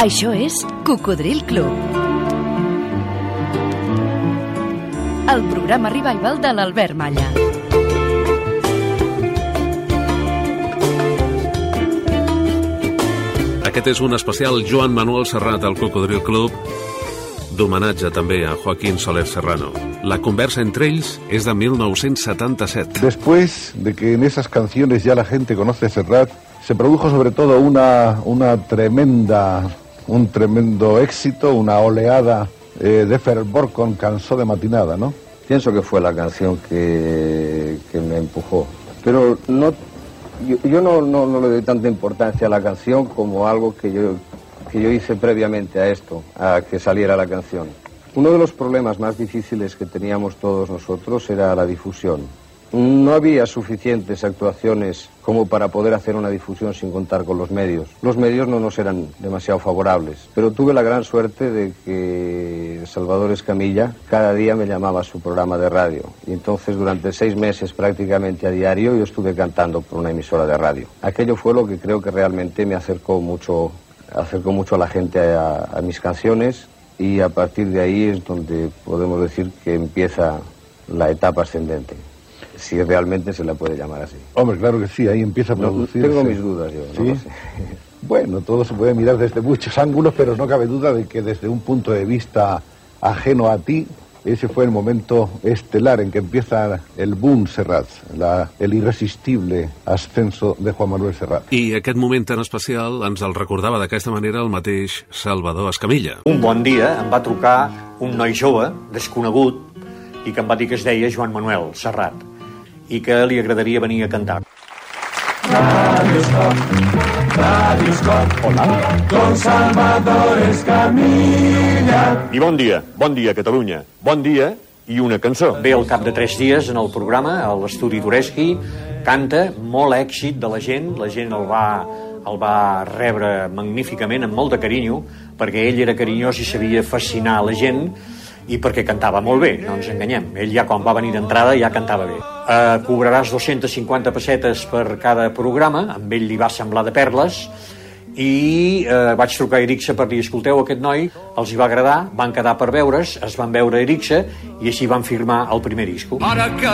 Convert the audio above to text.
Això és Cocodril Club, el programa revival de l'Albert Malla. Aquest és un especial Joan Manuel Serrat al Cocodril Club, d'homenatge també a Joaquín Soler Serrano. La conversa entre ells es de 1977. Después de que en esas canciones ya la gente conoce a Serrat, se produjo sobre todo un tremendo éxito, una oleada de fervor con Cansó de matinada, ¿no? Pienso que fue la canción que me empujó. Pero no, yo no le doy tanta importancia a la canción como algo que yo hice previamente a esto, a que saliera la canción. Uno de los problemas más difíciles que teníamos todos nosotros era la difusión. No había suficientes actuaciones como para poder hacer una difusión sin contar con los medios. Los medios no nos eran demasiado favorables, pero tuve la gran suerte de que Salvador Escamilla cada día me llamaba a su programa de radio. Y entonces durante 6 meses prácticamente a diario yo estuve cantando por una emisora de radio. Aquello fue lo que creo que realmente me acercó mucho a la gente a mis canciones, y a partir de ahí es donde podemos decir que empieza la etapa ascendente, si realmente se la puede llamar así. Hombre, claro que sí, ahí empieza a producirse. Tengo mis dudas yo, ¿sí? No lo sé. Bueno, todo se puede mirar desde muchos ángulos, pero no cabe duda de que desde un punto de vista ajeno a ti, ese fue el momento estelar en que empieza el boom Serrat, el irresistible ascenso de Juan Manuel Serrat. I aquest moment tan especial ens el recordava d'aquesta manera el mateix Salvador Escamilla. Un bon dia em va trucar un noi jove, desconegut, i que em va dir que es deia Joan Manuel Serrat i que li agradaria venir a cantar. Radio Scott, hola, con Salvador Escamilla. I bon dia Catalunya, bon dia i una cançó. Ve al cap de 3 dies en el programa, a l'estudi d'Oreski, canta, molt èxit de la gent el va rebre magníficament, amb molt de carinyo, perquè ell era carinyós i sabia fascinar la gent, i perquè cantava molt bé, no ens enganyem. Ell ja quan va venir d'entrada ja cantava bé. Cobraràs 250 pessetes per cada programa, amb ell li va semblar de perles, i vaig trucar a Erixa per dir, escolteu, aquest noi els hi va agradar, van quedar per veure's, es van veure a Erixa i així van firmar el primer disco.